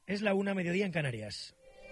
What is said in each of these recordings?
Es la 1, mediodía en Canarias.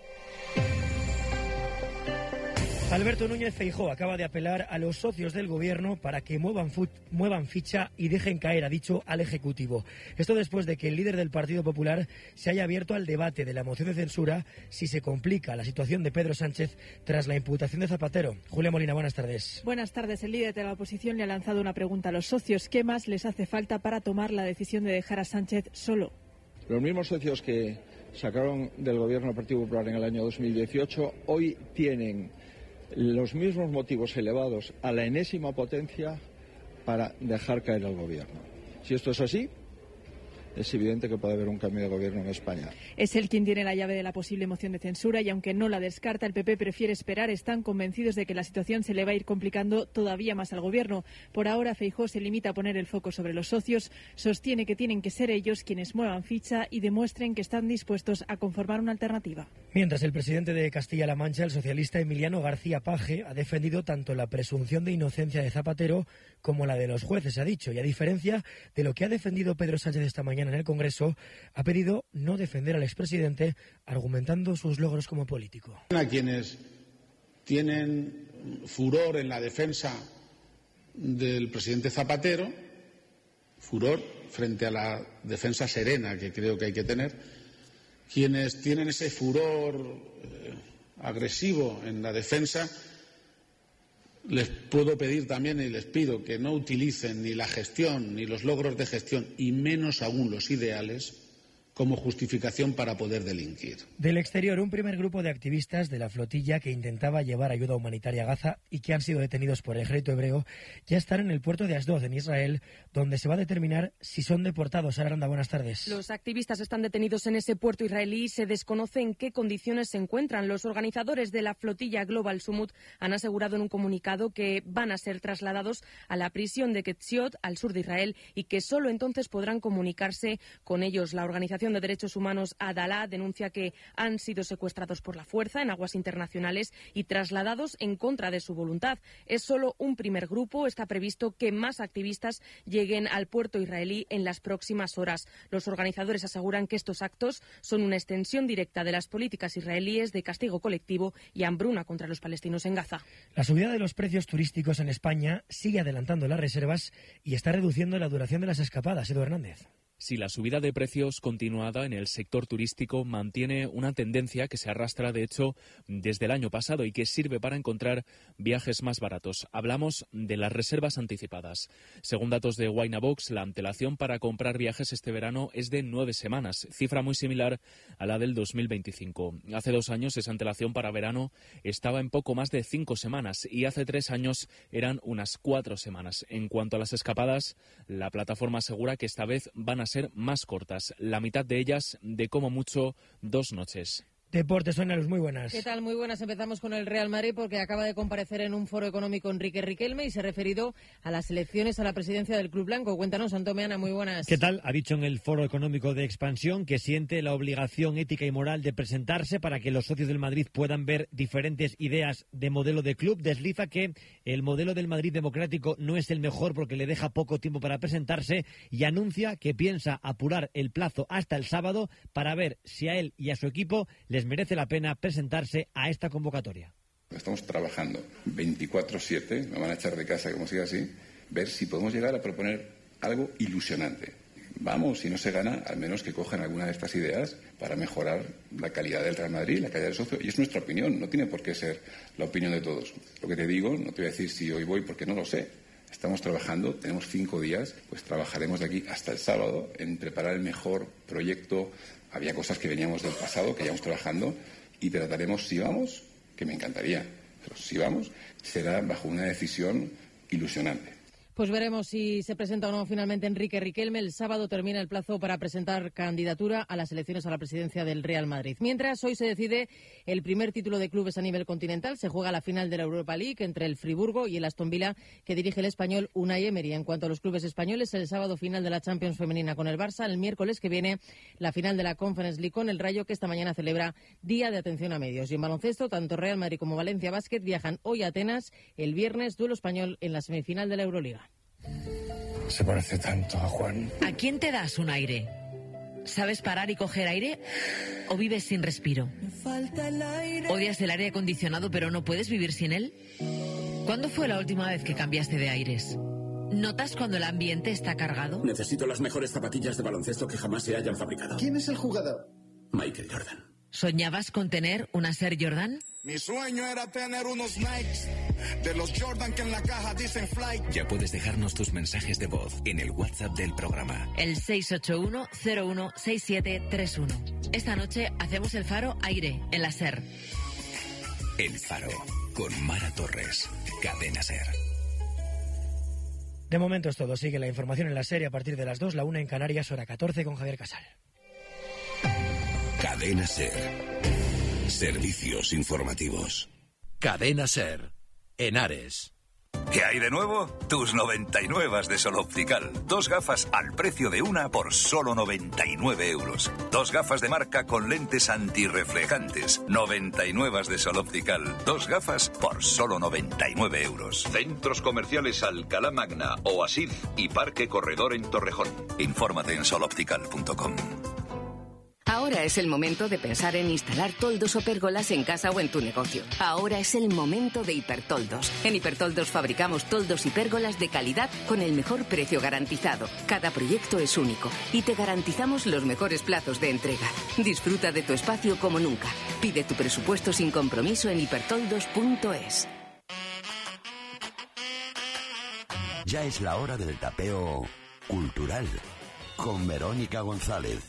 Alberto Núñez Feijóo acaba de apelar a los socios del gobierno para que muevan ficha y dejen caer, ha dicho, al Ejecutivo. Esto después de que el líder del Partido Popular se haya abierto al debate de la moción de censura si se complica la situación de Pedro Sánchez tras la imputación de Zapatero. Julia Molina, buenas tardes. Buenas tardes. El líder de la oposición le ha lanzado una pregunta a los socios. ¿Qué más les hace falta para tomar la decisión de dejar a Sánchez solo? Los mismos socios que sacaron del gobierno del Partido Popular en el año 2018 hoy tienen los mismos motivos elevados a la enésima potencia para dejar caer al gobierno. Si esto es así, es evidente que puede haber un cambio de gobierno en España. Es él quien tiene la llave de la posible moción de censura y aunque no la descarta, el PP prefiere esperar. Están convencidos de que la situación se le va a ir complicando todavía más al gobierno. Por ahora, Feijóo se limita a poner el foco sobre los socios. Sostiene que tienen que ser ellos quienes muevan ficha y demuestren que están dispuestos a conformar una alternativa. Mientras, el presidente de Castilla-La Mancha, el socialista Emiliano García Paje, ha defendido tanto la presunción de inocencia de Zapatero como la de los jueces, ha dicho, y a diferencia de lo que ha defendido Pedro Sánchez esta mañana en el Congreso, ha pedido no defender al expresidente, argumentando sus logros como político. A quienes tienen furor en la defensa del presidente Zapatero, furor frente a la defensa serena que creo que hay que tener, quienes tienen ese furor agresivo en la defensa, les puedo pedir también y les pido que no utilicen ni la gestión ni los logros de gestión y menos aún los ideales como justificación para poder delinquir. Del exterior, un primer grupo de activistas de la flotilla que intentaba llevar ayuda humanitaria a Gaza y que han sido detenidos por el ejército hebreo ya están en el puerto de Asdod, en Israel, donde se va a determinar si son deportados. Sara Aranda, buenas tardes. Los activistas están detenidos en ese puerto israelí y se desconoce en qué condiciones se encuentran. Los organizadores de la flotilla Global Summit han asegurado en un comunicado que van a ser trasladados a la prisión de Ketziot, al sur de Israel, y que solo entonces podrán comunicarse con ellos. La organización de derechos humanos Adalá denuncia que han sido secuestrados por la fuerza en aguas internacionales y trasladados en contra de su voluntad. Es solo un primer grupo. Está previsto que más activistas lleguen al puerto israelí en las próximas horas. Los organizadores aseguran que estos actos son una extensión directa de las políticas israelíes de castigo colectivo y hambruna contra los palestinos en Gaza. La subida de los precios turísticos en España sigue adelantando las reservas y está reduciendo la duración de las escapadas. Edu Hernández. Si la subida de precios continuada en el sector turístico mantiene una tendencia que se arrastra, de hecho, desde el año pasado y que sirve para encontrar viajes más baratos. Hablamos de las reservas anticipadas. Según datos de Winabox, la antelación para comprar viajes este verano es de 9 semanas, cifra muy similar a la del 2025. Hace 2 años esa antelación para verano estaba en poco más de 5 semanas y hace 3 años eran unas 4 semanas. En cuanto a las escapadas, la plataforma asegura que esta vez van a ser más cortas, la mitad de ellas de como mucho 2 noches. Deportes, Sonia Luz, muy buenas. ¿Qué tal? Muy buenas. Empezamos con el Real Madrid porque acaba de comparecer en un foro económico Enrique Riquelme y se ha referido a las elecciones a la presidencia del Club Blanco. Cuéntanos, Antón Meana, muy buenas. ¿Qué tal? Ha dicho en el foro económico de expansión que siente la obligación ética y moral de presentarse para que los socios del Madrid puedan ver diferentes ideas de modelo de club. Desliza que el modelo del Madrid democrático no es el mejor porque le deja poco tiempo para presentarse y anuncia que piensa apurar el plazo hasta el sábado para ver si a él y a su equipo les merece la pena presentarse a esta convocatoria. Estamos trabajando 24/7, me van a echar de casa como siga así, ver si podemos llegar a proponer algo ilusionante. Vamos, si no se gana, al menos que cojan alguna de estas ideas para mejorar la calidad del Real Madrid, la calidad del socio, y es nuestra opinión, no tiene por qué ser la opinión de todos. Lo que te digo, no te voy a decir si hoy voy porque no lo sé. Estamos trabajando, tenemos 5 días, pues trabajaremos de aquí hasta el sábado en preparar el mejor proyecto. Había cosas que veníamos del pasado, que llevamos trabajando, y trataremos, si vamos, que me encantaría, pero si vamos, será bajo una decisión ilusionante. Pues veremos si se presenta o no finalmente Enrique Riquelme. El sábado termina el plazo para presentar candidatura a las elecciones a la presidencia del Real Madrid. Mientras, hoy se decide el primer título de clubes a nivel continental. Se juega la final de la Europa League entre el Friburgo y el Aston Villa, que dirige el español Unai Emery. En cuanto a los clubes españoles, el sábado final de la Champions femenina con el Barça. El miércoles que viene la final de la Conference League con el Rayo, que esta mañana celebra Día de Atención a Medios. Y en baloncesto, tanto Real Madrid como Valencia Basket viajan hoy a Atenas. El viernes, duelo español en la semifinal de la Euroliga. Se parece tanto a Juan. ¿A quién te das un aire? ¿Sabes parar y coger aire? ¿O vives sin respiro? ¿Odias el aire acondicionado pero no puedes vivir sin él? ¿Cuándo fue la última vez que cambiaste de aires? ¿Notas cuando el ambiente está cargado? Necesito las mejores zapatillas de baloncesto que jamás se hayan fabricado. ¿Quién es el jugador? Michael Jordan. ¿Soñabas con tener una Air Jordan? Mi sueño era tener unos Nikes de los Jordan que en la caja dicen fly. Ya puedes dejarnos tus mensajes de voz en el WhatsApp del programa. El 681-016731. Esta noche hacemos el Faro Aire en la SER. El Faro con Mara Torres. Cadena SER. De momento es todo. Sigue la información en la SER a partir de las 2, la 1 en Canarias, hora 14 con Javier Casal. Cadena SER. Servicios informativos. Cadena SER. Henares. ¿Qué hay de nuevo? Tus 99 de Sol Optical. 2 gafas al precio de una por solo 99 euros. 2 gafas de marca con lentes antirreflejantes. 99 de Sol Optical. 2 gafas por solo 99 euros. Centros comerciales Alcalá Magna, Oasis y Parque Corredor en Torrejón. Infórmate en soloptical.com. Ahora es el momento de pensar en instalar toldos o pérgolas en casa o en tu negocio. Ahora es el momento de Hipertoldos. En Hipertoldos fabricamos toldos y pérgolas de calidad con el mejor precio garantizado. Cada proyecto es único y te garantizamos los mejores plazos de entrega. Disfruta de tu espacio como nunca. Pide tu presupuesto sin compromiso en hipertoldos.es. Ya es la hora del tapeo cultural con Verónica González.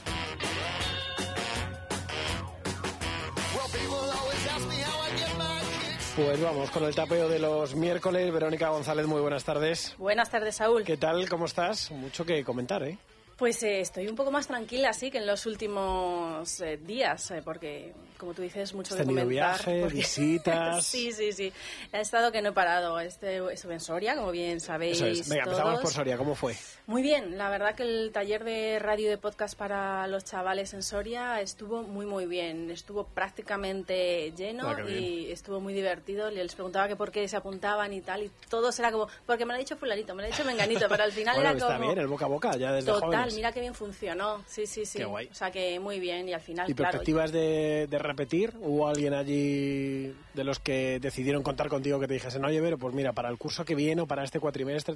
Pues vamos con el tapeo de los miércoles. Verónica González, muy buenas tardes. Buenas tardes, Saúl. ¿Qué tal? ¿Cómo estás? Mucho que comentar, ¿eh? Pues estoy un poco más tranquila, sí, que en los últimos días, porque, como tú dices, mucho de comentar. Viaje, visitas... Sí. He estado que no he parado. Estuve en Soria, como bien sabéis. Eso es. Venga, empezamos por Soria. ¿Cómo fue? Muy bien. La verdad que el taller de radio y de podcast para los chavales en Soria estuvo muy bien. Estuvo prácticamente lleno y estuvo muy divertido. Les preguntaba que por qué se apuntaban y tal, y todos era como, porque me lo ha dicho fulanito, me lo ha dicho menganito, pero al final bueno, era como... está bien, el boca a boca, ya desde jóvenes. Mira qué bien funcionó, sí. Qué guay. O sea que muy bien y al final, ¿Y perspectivas de repetir? ¿Hubo alguien allí de los que decidieron contar contigo que te dijesen, oye, Vero, pues mira, para el curso que viene o para este cuatrimestre?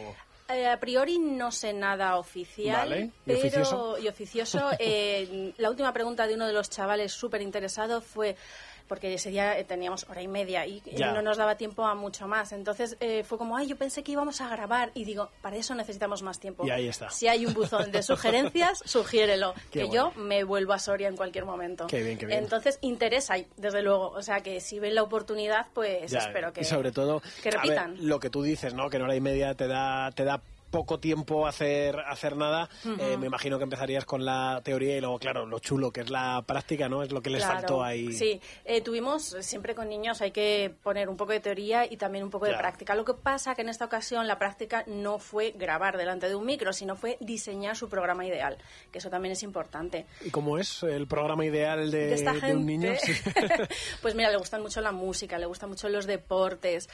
A priori no sé nada oficial, vale. ¿Y oficioso? La última pregunta de uno de los chavales súper interesado fue... porque ese día teníamos hora y media y no nos daba tiempo a mucho más. Entonces fue como, yo pensé que íbamos a grabar. Y digo, para eso necesitamos más tiempo. Y ahí está. Si hay un buzón de sugerencias, sugiérelo. Qué que bueno. Yo me vuelvo a Soria en cualquier momento. Qué bien. Entonces, interés hay, desde luego. O sea, que si ven la oportunidad, pues espero que... Y sobre todo, que repitan. A ver, lo que tú dices, ¿no? Que en hora y media te da poco tiempo hacer nada. Me imagino que empezarías con la teoría y luego, claro, lo chulo que es la práctica, ¿no? Es lo que les faltó ahí. Sí, tuvimos, siempre con niños hay que poner un poco de teoría y también un poco de práctica. Lo que pasa que en esta ocasión la práctica no fue grabar delante de un micro, sino fue diseñar su programa ideal, que eso también es importante. ¿Y cómo es el programa ideal de un niño? Sí. Pues mira, le gustan mucho la música, le gustan mucho los deportes,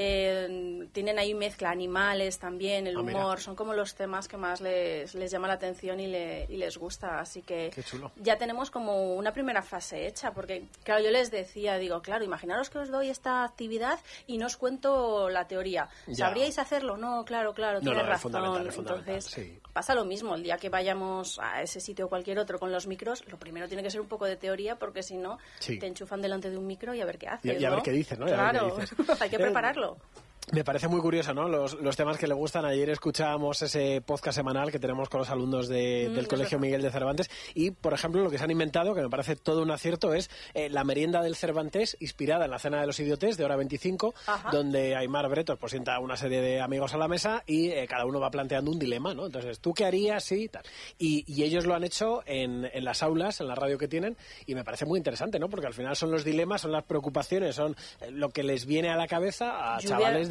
tienen ahí mezcla animales también, el humor. Son como los temas que más les llama la atención y les gusta, así que ya tenemos como una primera fase hecha, porque claro, yo les decía, digo, claro, imaginaros que os doy esta actividad y no os cuento la teoría. ¿Sabríais hacerlo? No, claro, tienes razón. Entonces pasa lo mismo, el día que vayamos a ese sitio o cualquier otro con los micros, lo primero tiene que ser un poco de teoría, porque si no, te enchufan delante de un micro y a ver qué haces, y a ver qué dices, ¿no? Claro, hay que prepararlo. Me parece muy curioso, ¿no? Los temas que le gustan. Ayer escuchábamos ese podcast semanal que tenemos con los alumnos del Colegio Miguel de Cervantes y, por ejemplo, lo que se han inventado, que me parece todo un acierto, es la merienda del Cervantes, inspirada en la Cena de los Idiotes de hora 25, donde Aimar Bretos pues sienta una serie de amigos a la mesa y cada uno va planteando un dilema, ¿no? Entonces, ¿tú qué harías? Sí, tal. Y ellos lo han hecho en las aulas, en la radio que tienen, y me parece muy interesante, ¿no? Porque al final son los dilemas, son las preocupaciones, son lo que les viene a la cabeza a chavales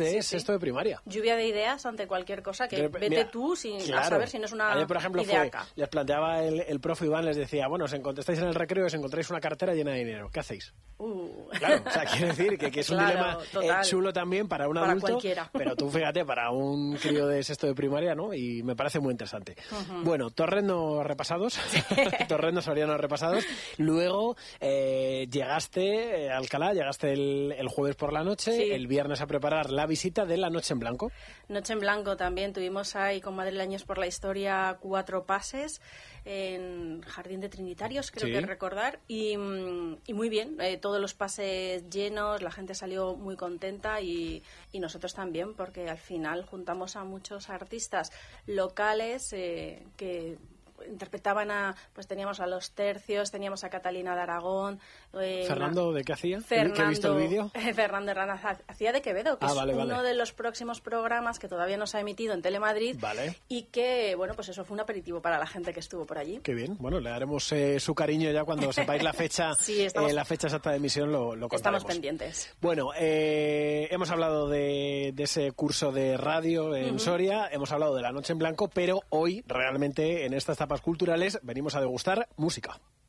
de sexto de primaria. Lluvia de ideas ante cualquier cosa, que vete tú a saber si no es una ayer, por ejemplo, ideaca. les planteaba el profe Iván, les decía, bueno, estáis en el recreo y os encontráis una cartera llena de dinero, ¿qué hacéis? Claro, o sea, quiere decir que es un dilema chulo también para un adulto, cualquiera. Pero tú fíjate, para un crío de sexto de primaria, ¿no? Y me parece muy interesante. Bueno, torrendos repasados, torrendos sorianos repasados. Luego llegaste a Alcalá, llegaste el jueves por la noche, el viernes a preparar la visita de la Noche en Blanco. Noche en Blanco también, tuvimos ahí con Madrileños por la Historia 4 pases en Jardín de Trinitarios, creo que recordar, y muy bien, todos los pases llenos, la gente salió muy contenta y nosotros también, porque al final juntamos a muchos artistas locales que interpretaban pues teníamos a Los Tercios, teníamos a Catalina de Aragón. ¿Fernando de qué hacía? Fernando, ¿Que he visto el vídeo? Fernando Hernández hacía de Quevedo, que es uno de los próximos programas que todavía no se ha emitido en Telemadrid y que, bueno, pues eso fue un aperitivo para la gente que estuvo por allí. Qué bien, bueno, le daremos su cariño ya cuando sepáis la fecha, la fecha exacta de emisión lo contaremos. Estamos pendientes. Bueno, hemos hablado de ese curso de radio en Soria, hemos hablado de la Noche en Blanco, pero hoy realmente en estas tapas culturales venimos a degustar música.